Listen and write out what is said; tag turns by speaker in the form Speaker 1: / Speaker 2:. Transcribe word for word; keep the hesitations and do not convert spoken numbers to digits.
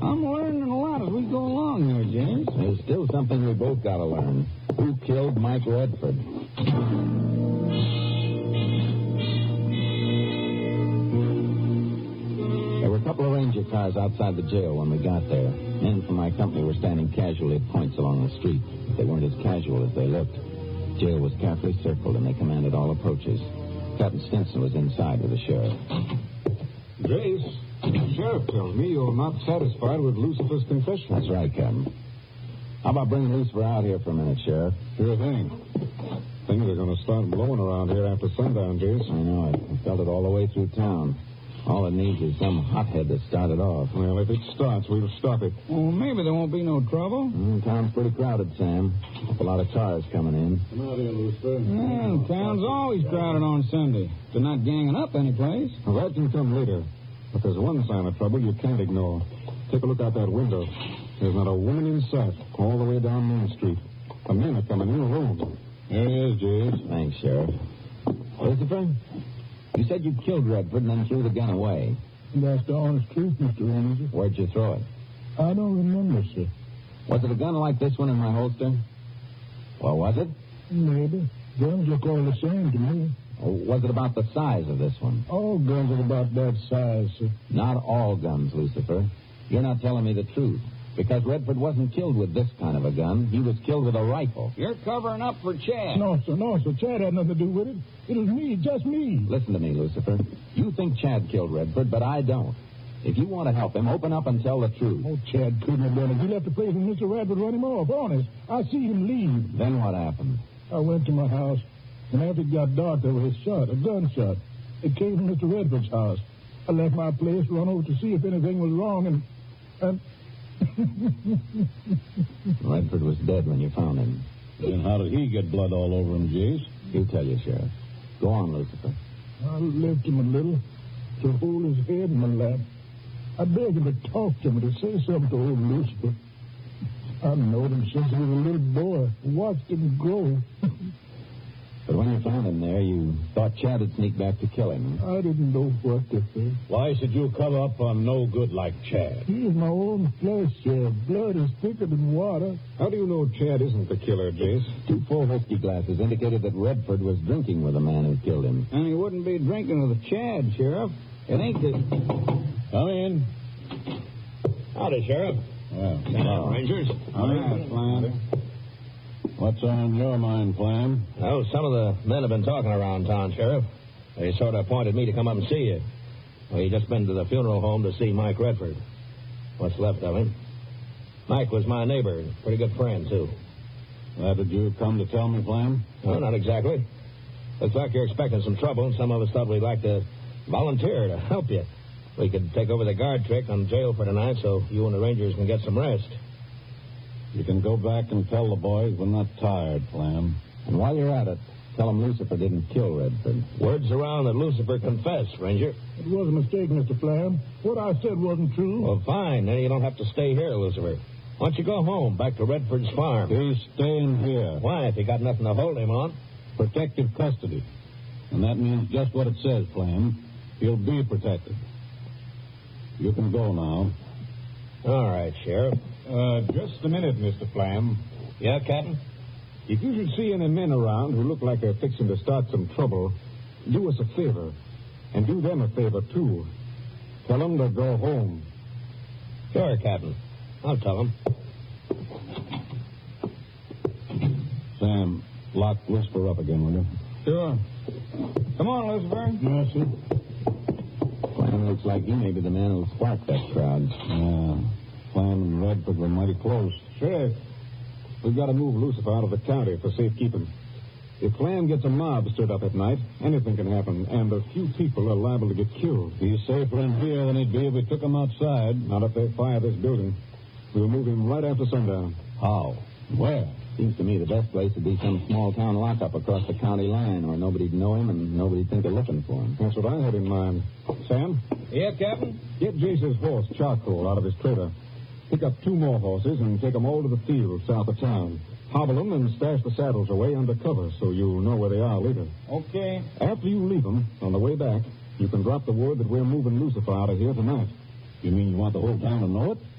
Speaker 1: I'm learning a lot as we go along here, James.
Speaker 2: There's still something we both got to learn. Who killed Mike Redford? There were a couple of ranger cars outside the jail when we got there. Men from my company were standing casually at points along the street. They weren't as casual as they looked. The jail was carefully circled, and they commanded all approaches. Captain Stinson was inside with the sheriff.
Speaker 3: Jace, the sheriff tells me you're not satisfied with Lucifer's confession.
Speaker 2: That's right, Captain. How about bringing Lucifer out here for a minute, Sheriff?
Speaker 3: Sure thing. Things are going to start blowing around here after sundown, Jace.
Speaker 2: I know it. I felt it all the way through town. All it needs is some hothead to start it off.
Speaker 3: Well, if it starts, we'll stop it.
Speaker 1: Well, maybe there won't be no trouble.
Speaker 2: Mm, town's pretty crowded, Sam. A lot of cars coming in.
Speaker 3: Come out here, Lucifer.
Speaker 1: Well, town's always crowded on Sunday. They're not ganging up any place.
Speaker 3: Well, that can come later. But there's one sign of trouble you can't ignore. Take a look out that window. There's not a woman in sight all the way down Main Street. The men are coming in alone. There he is, Jace.
Speaker 2: Thanks, Sheriff. Lucifer, you said you killed Redford and then threw the gun away.
Speaker 4: That's the honest truth, Mister Ranger.
Speaker 2: Where'd you throw it?
Speaker 4: I don't remember, sir.
Speaker 2: Was it a gun like this one in my holster? Well, was it?
Speaker 4: Maybe. Guns look all the same to me.
Speaker 2: Or was it about the size of this one?
Speaker 4: All guns are about that size, sir.
Speaker 2: Not all guns, Lucifer. You're not telling me the truth. Because Redford wasn't killed with this kind of a gun. He was killed with a rifle.
Speaker 1: You're covering up for Chad.
Speaker 4: No, sir, no, sir. Chad had nothing to do with it. It was me, just me.
Speaker 2: Listen to me, Lucifer. You think Chad killed Redford, but I don't. If you want to help him, open up and tell the truth.
Speaker 4: Oh, Chad couldn't have done it. He left the place and Mister Redford run him off, honest. I see him leave.
Speaker 2: Then what happened?
Speaker 4: I went to my house, and after it got dark, there was a shot, a gunshot. It came from Mister Redford's house. I left my place, run over to see if anything was wrong, and... and...
Speaker 2: Redford was dead when you found him.
Speaker 3: Then how did he get blood all over him, Jace?
Speaker 2: You tell you, Sheriff. Go on, Lucifer.
Speaker 4: I left him a little to hold his head in my lap. I begged him to talk to me, to say something to old Lucifer. I've known him since he was a little boy. Watched him grow.
Speaker 2: But when you found him there, you thought Chad had sneaked back to kill him.
Speaker 4: I didn't know what to think.
Speaker 3: Why should you cover up on no good like Chad?
Speaker 4: He is my own flesh, Sheriff. Blood is thicker than water.
Speaker 3: How do you know Chad isn't the killer, Jace?
Speaker 2: Two full whiskey glasses indicated that Redford was drinking with the man who killed him.
Speaker 1: And he wouldn't be drinking with Chad, Sheriff. It ain't the...
Speaker 3: Come in.
Speaker 5: Howdy, Sheriff.
Speaker 3: Well,
Speaker 5: Hello, Rangers.
Speaker 3: All right, Flam. What's on your mind, Flam?
Speaker 5: Oh, some of the men have been talking around town, Sheriff. They sort of appointed me to come up and see you. Well, he just been to the funeral home to see Mike Redford. What's left of him. Mike was my neighbor, and pretty good friend, too.
Speaker 3: That did you come to tell me, Flam?
Speaker 5: No, not exactly. Looks like you're expecting some trouble, and some of us thought we'd like to volunteer to help you. We could take over the guard trick on jail for tonight so you and the Rangers can get some rest.
Speaker 3: You can go back and tell the boys we're not tired, Flam.
Speaker 2: And while you're at it, tell them Lucifer didn't kill Redford.
Speaker 5: Word's around that Lucifer confessed, Ranger.
Speaker 4: It was a mistake, Mister Flam. What I said wasn't true.
Speaker 5: Well, fine. Then you don't have to stay here, Lucifer. Why don't you go home, back to Redford's farm?
Speaker 3: He's staying here.
Speaker 5: Why, if you got nothing to hold him on?
Speaker 3: Protective custody. And that means just what it says, Flam. He'll be protected. You can go now.
Speaker 5: All right, Sheriff.
Speaker 3: Uh, just a minute, Mister Flam.
Speaker 5: Yeah, Captain?
Speaker 3: If you should see any men around who look like they're fixing to start some trouble, do us a favor. And do them a favor, too. Tell them to go home.
Speaker 5: Sure, Captain. I'll tell them.
Speaker 3: Sam, lock Lucifer up again, will you?
Speaker 1: Sure. Come on, Lucifer.
Speaker 4: Yes, sir.
Speaker 2: Flam looks like he may be the man who sparked that crowd.
Speaker 3: Yeah. Flam and Redford were mighty close.
Speaker 1: Sure.
Speaker 3: We've got to move Lucifer out of the county for safekeeping. If Flam gets a mob stirred up at night, anything can happen, and a few people are liable to get killed. He's safer in here than he'd be if we took him outside. Not if they fire this building. We'll move him right after sundown.
Speaker 2: How?
Speaker 3: Where?
Speaker 2: Seems to me the best place would be some small town lockup across the county line where nobody'd know him and nobody'd think of looking for him.
Speaker 3: That's what I had in mind. Sam?
Speaker 1: Yeah, Captain?
Speaker 3: Get Jace's horse, Charcoal, out of his trailer. Pick up two more horses and take them all to the field south of town. Hobble them and stash the saddles away under cover so you'll know where they are later.
Speaker 1: Okay.
Speaker 3: After you leave them, on the way back, you can drop the word that we're moving Lucifer out of here tonight. You mean you want the whole town to know it?